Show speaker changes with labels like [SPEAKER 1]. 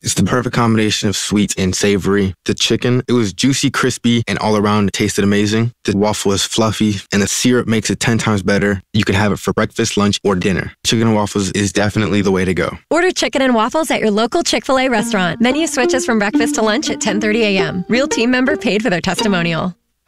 [SPEAKER 1] It's the perfect combination of sweet and savory. The chicken, it was juicy, crispy, and all around it tasted amazing. The waffle is fluffy, and the syrup makes it 10 times better. You can have it for breakfast, lunch, or dinner. Chicken and waffles is definitely the way to go.
[SPEAKER 2] Order chicken and waffles at your local Chick-fil-A restaurant. Menu switches from breakfast to lunch at 10:30 a.m. Real team member paid for their testimonial.